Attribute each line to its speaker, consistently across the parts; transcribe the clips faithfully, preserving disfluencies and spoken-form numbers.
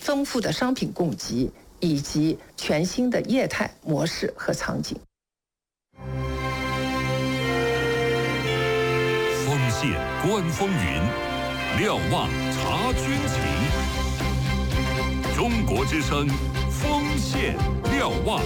Speaker 1: 丰富的商品供给以及全新的业态模式和场景。
Speaker 2: 锋线观风云，瞭望察军情。中国之声，锋线瞭望。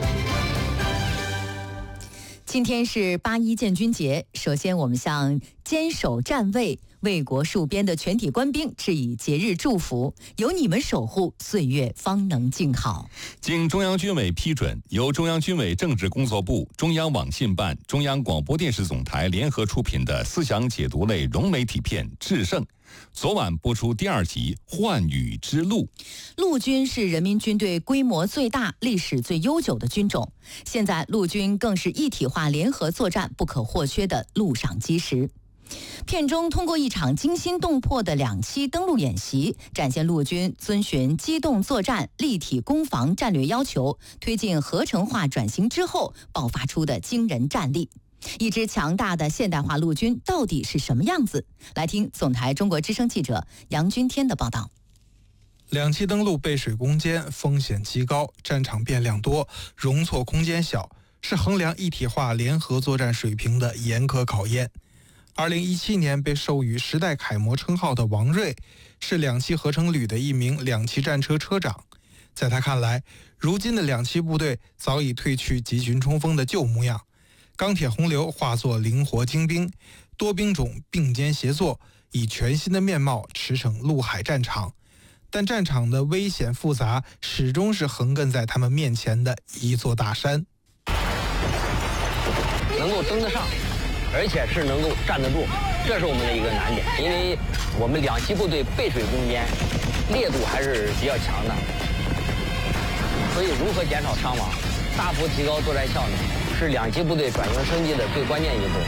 Speaker 3: 今天是八一建军节，首先我们向坚守站位、为国戍边的全体官兵致以节日祝福，有你们守护，岁月方能静好。
Speaker 4: 经中央军委批准，由中央军委政治工作部、中央网信办、中央广播电视总台联合出品的思想解读类融媒体片《制胜》，昨晚播出第二集《寰宇之路》。
Speaker 3: 陆军是人民军队规模最大、历史最悠久的军种，现在陆军更是一体化联合作战不可或缺的陆上基石。片中通过一场惊心动魄的两栖登陆演习，展现陆军遵循机动作战、立体攻防战略要求，推进合成化转型之后爆发出的惊人战力。一支强大的现代化陆军到底是什么样子？来听总台中国之声记者杨军天的报道。
Speaker 5: 两栖登陆背水攻坚，风险极高，战场变量多，容错空间小，是衡量一体化联合作战水平的严苛考验。二零一七年被授予时代楷模称号的王瑞，是两栖合成旅的一名两栖战车车长。在他看来，如今的两栖部队早已褪去集群冲锋的旧模样，钢铁洪流化作灵活精兵，多兵种并肩协作，以全新的面貌驰骋陆海战场。但战场的危险复杂，始终是横亘在他们面前的一座大山。
Speaker 6: 能够登得上，而且是能够站得住，这是我们的一个难点。因为我们两栖部队背水攻坚，烈度还是比较强的，所以如何减少伤亡，大幅提高作战效能，是两栖部队转型升级的最关键一步。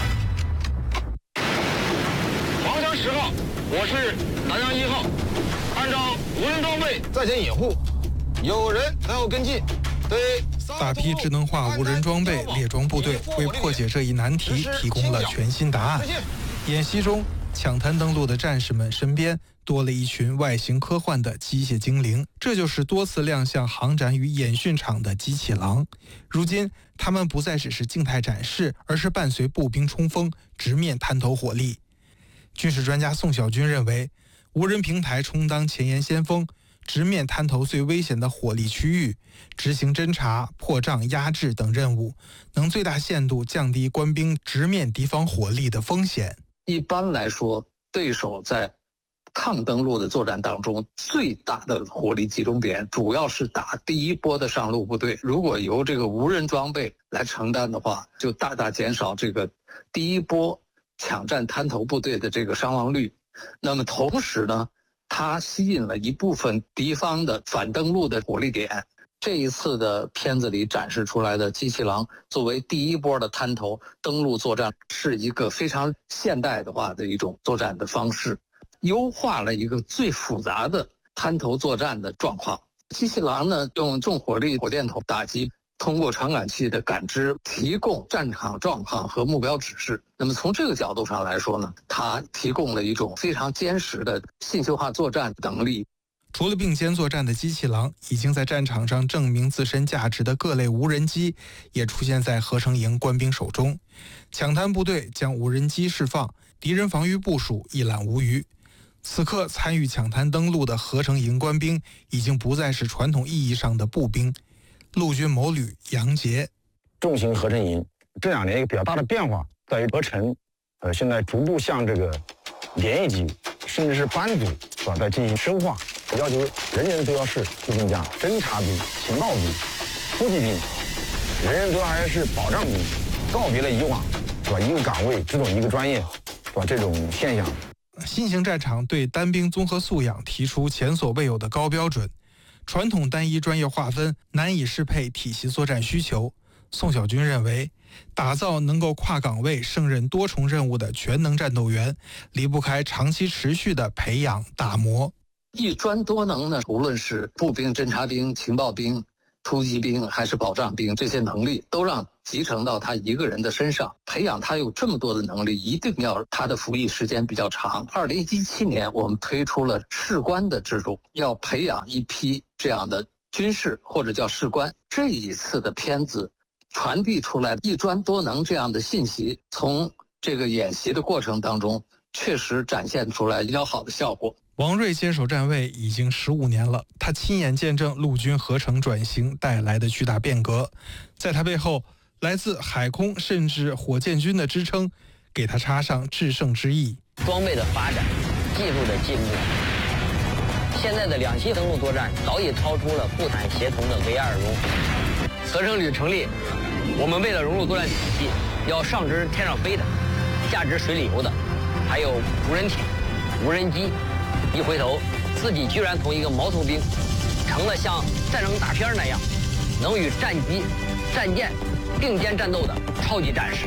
Speaker 7: 黄江十号，我是南洋一号，按照无人装备在前掩护，有人在后跟进。对，
Speaker 5: 大批智能化无人装备列装部队为破解这一难题提供了全新答案。演习中，抢滩登陆的战士们身边多了一群外形科幻的机械精灵，这就是多次亮相航展与演训场的机器狼。如今，他们不再只是静态展示，而是伴随步兵冲锋，直面滩头火力。军事专家宋小军认为，无人平台充当前沿先锋，直面滩头最危险的火力区域，执行侦察、破障、压制等任务，能最大限度降低官兵直面敌方火力的风险。
Speaker 8: 一般来说，对手在抗登陆的作战当中，最大的火力集中点主要是打第一波的上路部队。如果由这个无人装备来承担的话，就大大减少这个第一波抢占滩头部队的这个伤亡率。那么同时呢，它吸引了一部分敌方的反登陆的火力点。这一次的片子里展示出来的机器狼作为第一波的滩头登陆作战，是一个非常现代的话的一种作战的方式，优化了一个最复杂的滩头作战的状况。机器狼呢，用重火力火箭筒打击，通过传感器的感知提供战场状况和目标指示。那么从这个角度上来说呢，它提供了一种非常坚实的信息化作战能力。
Speaker 5: 除了并肩作战的机器狼，已经在战场上证明自身价值的各类无人机也出现在合成营官兵手中。抢滩部队将无人机释放，敌人防御部署一览无余。此刻参与抢滩登陆的合成营官兵已经不再是传统意义上的步兵。陆军某旅杨杰，
Speaker 9: 重型合成营这两年一个比较大的变化在于合成，呃，现在逐步向这个连一级甚至是班组是吧，在进行深化，要求人人都要是步兵将、侦察兵、情报兵、突击兵，人人都还是保障兵，告别了以往是吧一个岗位只懂一个专业是吧这种现象。
Speaker 5: 新型战场对单兵综合素养提出前所未有的高标准，传统单一专业划分难以适配体系作战需求。宋小军认为，打造能够跨岗位胜任多重任务的全能战斗员，离不开长期持续的培养打磨。
Speaker 8: 一专多能呢，无论是步兵、侦察兵、情报兵， 突击兵还是保障兵，这些能力都让集成到他一个人的身上，培养他有这么多的能力，一定要他的服役时间比较长。二零一七年，我们推出了士官的制度，要培养一批这样的军士或者叫士官。这一次的片子传递出来一专多能这样的信息，从这个演习的过程当中，确实展现出来比较好的效果。
Speaker 5: 王瑞坚守站位已经十五年了，他亲眼见证陆军合成转型带来的巨大变革，在他背后，来自海空甚至火箭军的支撑，给他插上制胜之意。
Speaker 6: 装备的发展，技术的进步，现在的两栖登陆作战早已超出了步坦协同的唯二荣。合成旅成立，我们为了融入作战体系，要上知天上飞的，下知水里游的，还有无人艇、无人机。一回头，自己居然从一个毛头兵，成了像战争大片那样，能与战机、战舰并肩战斗的超级战士。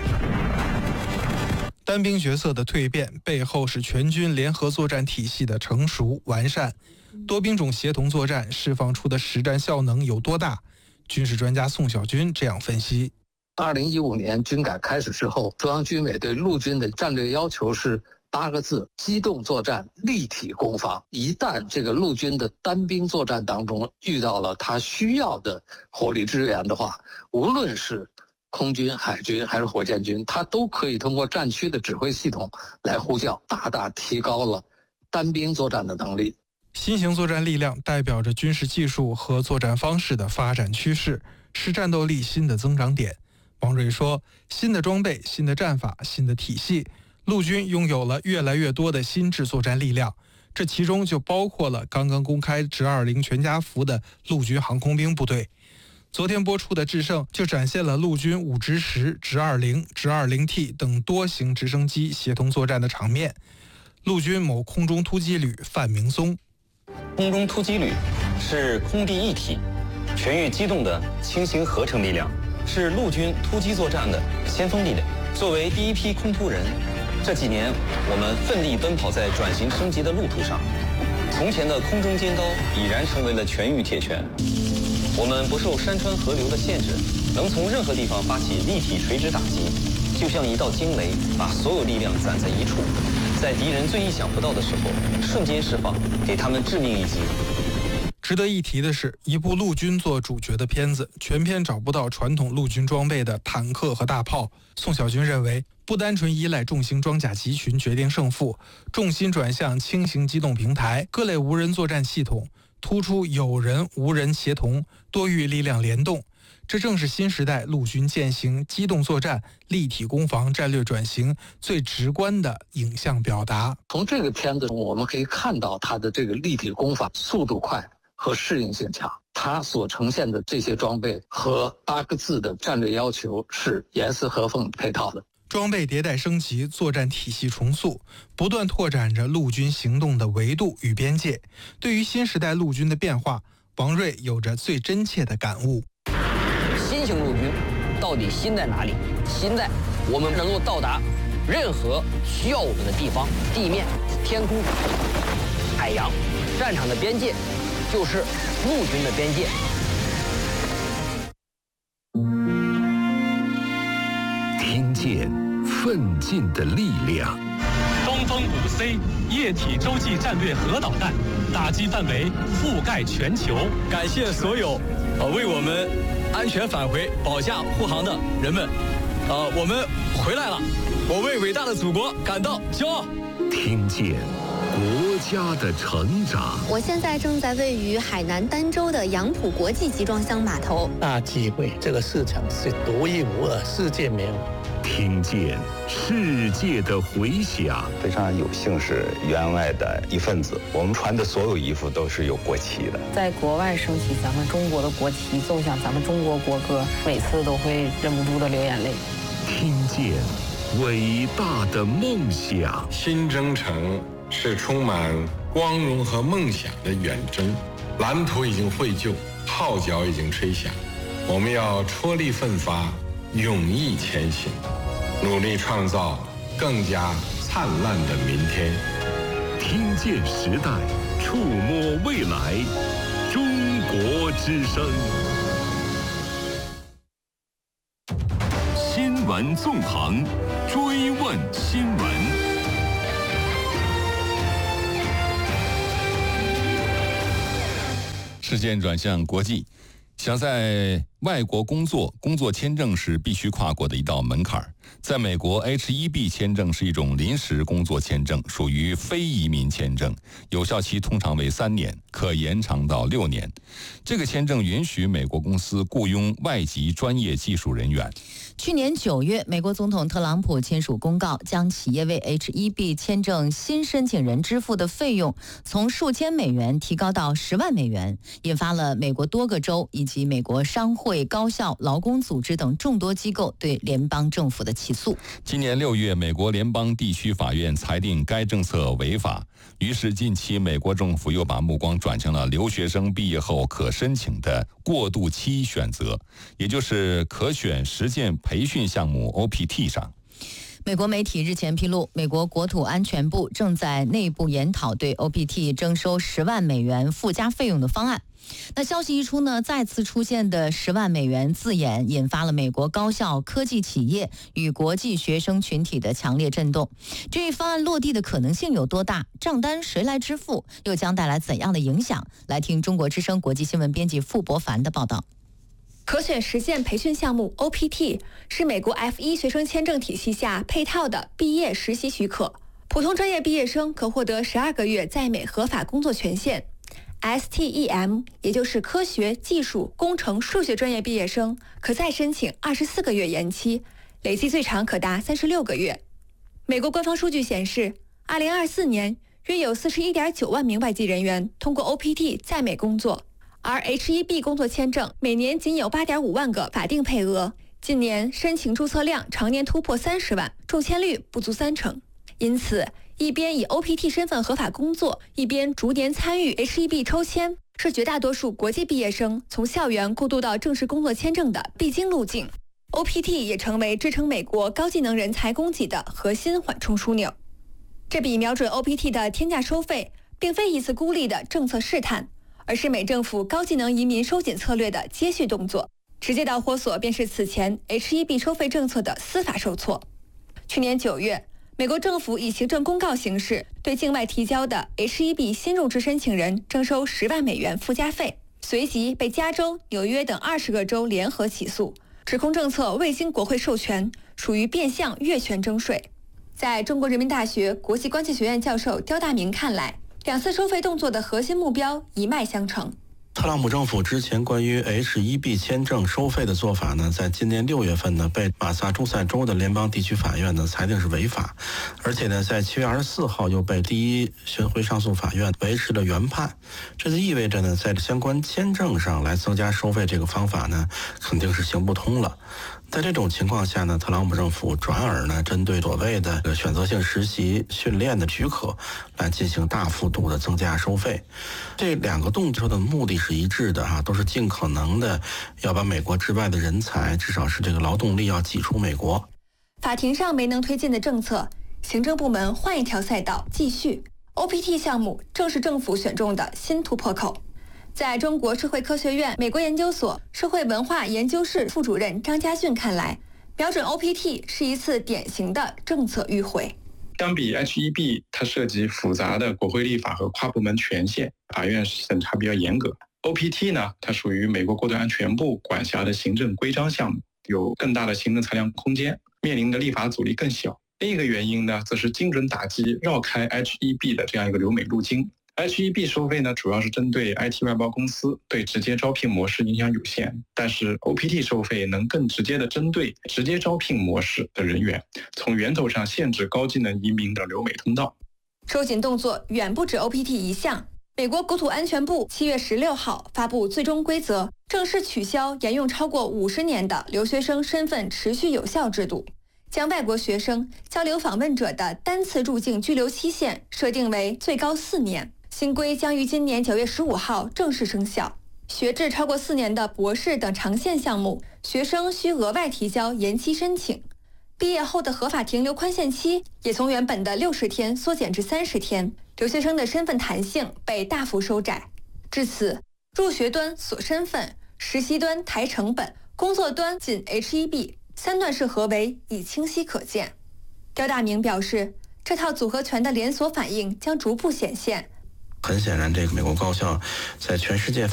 Speaker 5: 单兵角色的蜕变背后是全军联合作战体系的成熟完善，多兵种协同作战释放出的实战效能有多大？军事专家宋小军这样分析：
Speaker 8: 二零一五年军改开始之后，中央军委对陆军的战略要求是八个字：机动作战，立体攻防。一旦这个陆军的单兵作战当中遇到了他需要的火力支援的话，无论是空军、海军还是火箭军，他都可以通过战区的指挥系统来呼叫，大大提高了单兵作战的能力。
Speaker 5: 新型作战力量代表着军事技术和作战方式的发展趋势，是战斗力新的增长点。王瑞说，新的装备、新的战法、新的体系，陆军拥有了越来越多的新制作战力量，这其中就包括了刚刚公开直二零全家福的陆军航空兵部队。昨天播出的《制胜》就展现了陆军五直十、直二零、直二零 T 等多型直升机协同作战的场面。陆军某空中突击旅范明松：
Speaker 10: 空中突击旅是空地一体、全域机动的轻型合成力量，是陆军突击作战的先锋力量。作为第一批空突人，这几年我们奋力奔跑在转型升级的路途上。从前的空中尖刀已然成为了全域铁拳。我们不受山川河流的限制，能从任何地方发起立体垂直打击，就像一道惊雷，把所有力量攒在一处，在敌人最意想不到的时候瞬间释放，给他们致命一击。
Speaker 5: 值得一提的是，一部陆军做主角的片子，全片找不到传统陆军装备的坦克和大炮。宋小军认为，不单纯依赖重型装甲集群决定胜负，重心转向轻型机动平台、各类无人作战系统，突出有人无人协同、多域力量联动。这正是新时代陆军践行机动作战、立体攻防战略转型最直观的影像表达。
Speaker 8: 从这个片子中，我们可以看到它的这个立体攻防速度快和适应性强，它所呈现的这些装备和八个字的战略要求是严丝合缝配套的。
Speaker 5: 装备迭代升级，作战体系重塑，不断拓展着陆军行动的维度与边界。对于新时代陆军的变化，王瑞有着最真切的感悟。
Speaker 6: 新型陆军到底新在哪里？新在我们能够到达任何需要我们的地方，地面、天空、海洋，战场的边界就是陆军的边界。
Speaker 2: 听见奋进的力量。
Speaker 11: 东风五 C 液体洲际战略核导弹，打击范围覆盖全球。
Speaker 12: 感谢所有呃为我们安全返回、保驾护航的人们。呃，我们回来了，我为伟大的祖国感到骄傲。
Speaker 2: 听见国家的成长。
Speaker 13: 我现在正在位于海南儋州的杨浦国际集装箱码头。
Speaker 14: 大机会，这个市场是独一无二，世界没有。
Speaker 2: 听见世界的回响。
Speaker 15: 非常有幸是员外的一份子，我们穿的所有衣服都是有国旗的。
Speaker 16: 在国外升起咱们中国的国旗，奏响咱们中国国歌，每次都会忍不住的流眼泪。
Speaker 2: 听见伟大的梦想。
Speaker 17: 新征程是充满光荣和梦想的远征，蓝图已经绘就，号角已经吹响，我们要踔厉奋发，勇毅前行，努力创造更加灿烂的明天。
Speaker 2: 听见时代，触摸未来，中国之声。 闻纵横，追问新闻。
Speaker 4: 事件转向国际，想在外国工作，工作签证是必须跨过的一道门槛。在美国 H 一 B 签证是一种临时工作签证，属于非移民签证，有效期通常为三年，可延长到六年。这个签证允许美国公司雇佣外籍专业技术人员。
Speaker 3: 去年九月，美国总统特朗普签署公告，将企业为 H 一 B 签证新申请人支付的费用从数千美元提高到十万美元，引发了美国多个州以及美国商会、高校、劳工组织等众多机构对联邦政府的起诉。
Speaker 4: 今年六月，美国联邦地区法院裁定该政策违法，于是近期美国政府又把目光转向了留学生毕业后可申请的过渡期选择，也就是可选实践培训项目 O P T 上。
Speaker 3: 美国媒体日前披露，美国国土安全部正在内部研讨对 O P T 征收十万美元附加费用的方案。那消息一出呢，再次出现的十万美元字眼引发了美国高校、科技企业与国际学生群体的强烈震动。这一方案落地的可能性有多大？账单谁来支付？又将带来怎样的影响？来听中国之声国际新闻编辑傅博凡的报道。
Speaker 18: 可选实践培训项目 O P T 是美国 F 一 学生签证体系下配套的毕业实习许可，普通专业毕业生可获得十二个月在美合法工作权限。S T E M 也就是科学、技术、工程、数学专业毕业生可再申请二十四个月延期，累计最长可达三十六个月。美国官方数据显示，二零二四年约有四十一点九万名外籍人员通过 O P T 在美工作，而 H 一 B 工作签证每年仅有八点五万个法定配额，近年申请注册量常年突破三十万，中签率不足三成。因此，一边以 O P T 身份合法工作，一边逐年参与 H 一 B 抽签，是绝大多数国际毕业生从校园过渡到正式工作签证的必经路径。O P T 也成为支撑美国高技能人才供给的核心缓冲枢纽。这笔瞄准 O P T 的天价收费，并非一次孤立的政策试探，而是美政府高技能移民收紧策略的接续动作。直接导火索便是此前 H 一 B 收费政策的司法受挫。去年九月，美国政府以行政公告形式对境外提交的 H 一 B 新入职申请人征收十万美元附加费，随即被加州、纽约等二十个州联合起诉，指控政策未经国会授权，属于变相越权征税。在中国人民大学国际关系学院教授刁大明看来，两次收费动作的核心目标一脉相承。
Speaker 19: 特朗普政府之前关于 H 一 B 签证收费的做法呢，在今年六月份呢，被马萨诸塞州的联邦地区法院呢裁定是违法，而且呢，在七月二十四号又被第一巡回上诉法院维持了原判。这就意味着呢，在相关签证上来增加收费这个方法呢，肯定是行不通了。在这种情况下呢，特朗普政府转而呢，针对所谓的选择性实习训练的许可来进行大幅度的增加收费。这两个动作的目的是一致的哈，都是尽可能的要把美国之外的人才，至少是这个劳动力要挤出美国。
Speaker 18: 法庭上没能推进的政策，行政部门换一条赛道继续。O P T 项目正是政府选中的新突破口。在中国社会科学院美国研究所社会文化研究室副主任张家俊看来，瞄准 O P T 是一次典型的政策迂回。
Speaker 20: 相比 H 一 B， 它涉及复杂的国会立法和跨部门权限，法院审查比较严格。O P T 呢，它属于美国国土安全部管辖的行政规章项目，有更大的行政裁量空间，面临的立法阻力更小。另一个原因呢，则是精准打击绕开 H 一 B 的这样一个留美路径。H 一 B 收费呢，主要是针对 I T 外包公司，对直接招聘模式影响有限。但是 O P T 收费能更直接的针对直接招聘模式的人员，从源头上限制高技能移民的留美通道。
Speaker 18: 收紧动作远不止 O P T 一项。美国国土安全部七月十六号发布最终规则，正式取消沿用超过五十年的留学生身份持续有效制度，将外国学生交流访问者的单次入境居留期限设定为最高四年。新规将于今年九月十五号正式生效。学制超过四年的博士等长线项目，学生需额外提交延期申请。毕业后的合法停留宽限期也从原本的六十天缩减至三十天，留学生的身份弹性被大幅收窄。至此，入学端锁身份，实习端抬成本，工作端仅 H 一 B， 三段式合围已清晰可见。刁大明表示，这套组合拳的连锁反应将逐步显现。
Speaker 19: 很显然，这个美国高校在全世界